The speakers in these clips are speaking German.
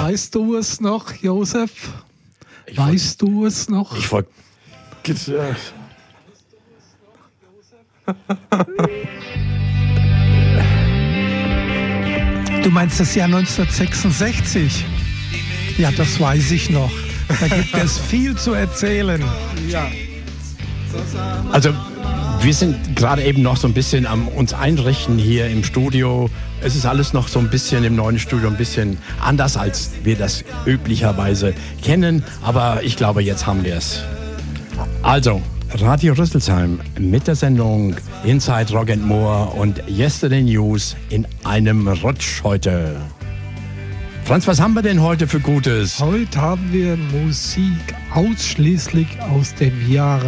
Weißt du es noch, Josef? Weißt du es noch? Ich wollte... Du meinst das Jahr 1966? Ja, das weiß ich noch. Da gibt es viel zu erzählen. Ja. Also, wir sind gerade eben noch so ein bisschen am uns einrichten hier im Studio. Es ist alles noch so ein bisschen im neuen Studio ein bisschen anders, als wir das üblicherweise kennen. Aber ich glaube, jetzt haben wir es. Also, Radio Rüsselsheim mit der Sendung Inside Rock and More und Yesterday News in einem Rutsch heute. Franz, was haben wir denn heute für Gutes? Heute haben wir Musik ausschließlich aus dem Jahre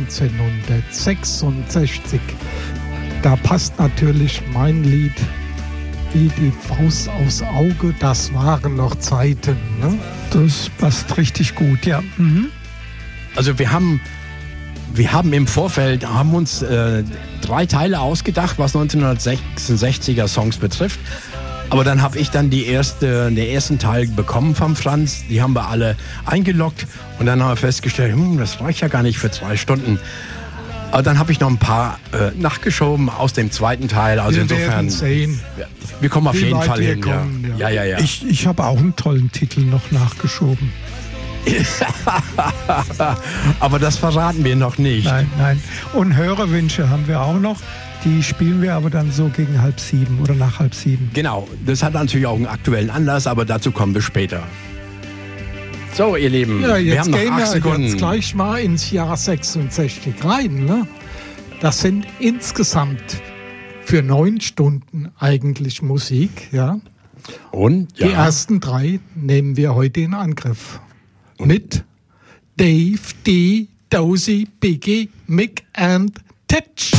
1966. Da passt natürlich mein Lied wie die Faust aufs Auge. Das waren noch Zeiten. Ne? Das passt richtig gut, ja. Mhm. Also wir haben im Vorfeld uns 3 Teile ausgedacht, was 1966er Songs betrifft. Aber dann habe ich dann den ersten Teil bekommen vom Franz. Die haben wir alle eingeloggt und dann haben wir festgestellt, das reicht ja gar nicht für 2 Stunden. Aber dann habe ich noch ein paar nachgeschoben aus dem zweiten Teil. Also wir insofern werden sehen, wir kommen auf jeden Fall hin. Kommen, ja. Ja. Ich habe auch einen tollen Titel noch nachgeschoben. Aber das verraten wir noch nicht. Nein. Und Hörerwünsche haben wir auch noch. Die spielen wir aber dann so gegen 6:30 oder nach 6:30. Genau, das hat natürlich auch einen aktuellen Anlass, aber dazu kommen wir später. So, ihr Lieben, wir haben noch 8 Sekunden. Jetzt gleich mal ins Jahr 66 rein. Ne? Das sind insgesamt für 9 Stunden eigentlich Musik. Ja? Und? Ja. Die ersten 3 nehmen wir heute in Angriff. Mit Dave, D, Dozy, Biggie, Mick and Titch.